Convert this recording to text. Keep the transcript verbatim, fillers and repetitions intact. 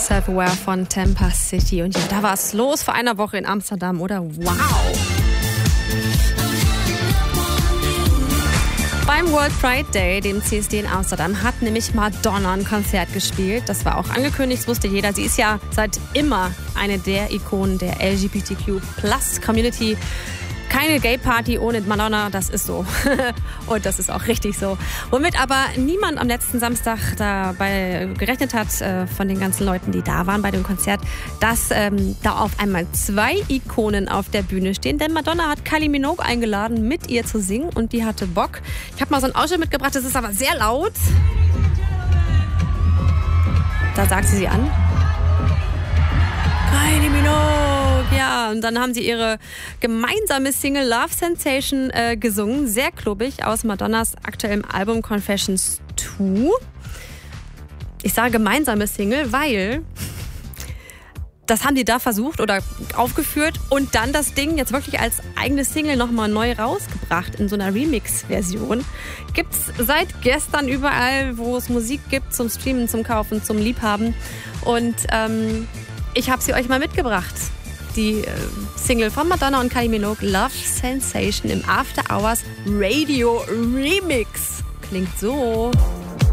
Self-Aware von Tampa City. Und ja, da war es los vor einer Woche in Amsterdam, oder? Wow! Beim World Pride Day, dem C S D in Amsterdam, hat nämlich Madonna ein Konzert gespielt. Das war auch angekündigt, das wusste jeder. Sie ist ja seit immer eine der Ikonen der L G B T Q Plus Community. Keine Gay-Party ohne Madonna, das ist so. Und das ist auch richtig so. Womit aber niemand am letzten Samstag dabei gerechnet hat, äh, von den ganzen Leuten, die da waren bei dem Konzert, dass ähm, da auf einmal zwei Ikonen auf der Bühne stehen. Denn Madonna hat Kylie Minogue eingeladen, mit ihr zu singen, und die hatte Bock. Ich habe mal so einen Ausschnitt mitgebracht, das ist aber sehr laut. Da sagt sie sie an. Kylie Minogue, ja. Und dann haben sie ihre gemeinsame Single Love Sensation äh, gesungen. Sehr klubbig, aus Madonnas aktuellem Album Confessions zwei. Ich sage gemeinsame Single, weil das haben die da versucht oder aufgeführt und dann das Ding jetzt wirklich als eigene Single nochmal neu rausgebracht in so einer Remix-Version. Gibt's seit gestern überall, wo es Musik gibt, zum Streamen, zum Kaufen, zum Liebhaben. Und ähm, ich habe sie euch mal mitgebracht. Die äh, Single von Madonna und Kylie Minogue, Love Sensation im After Hours Radio Remix. Klingt so.